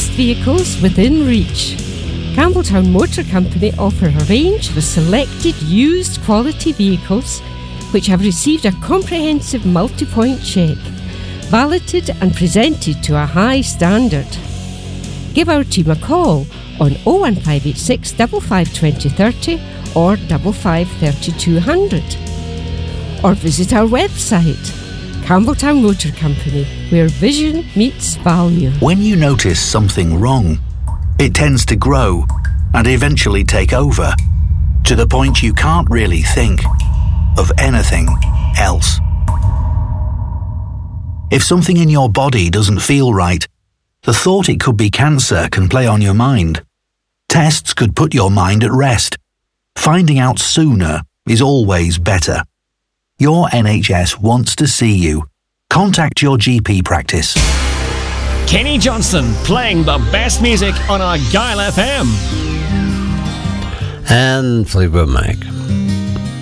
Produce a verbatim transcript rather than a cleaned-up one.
used vehicles within reach. Campbelltown Motor Company offer a range of selected used quality vehicles which have received a comprehensive multi-point check, validated and presented to a high standard. Give our team a call on oh one five eight six, five five two oh three oh or five five three two zero zero. Or visit our website, Campbelltown Motor Company, where vision meets value. When you notice something wrong, it tends to grow and eventually take over, to the point you can't really think of anything else. If something in your body doesn't feel right, the thought it could be cancer can play on your mind. Tests could put your mind at rest. Finding out sooner is always better. Your N H S wants to see you. Contact your G P practice. Kenny Johnston playing the best music on Argyle F M. And Fleetwood Mac.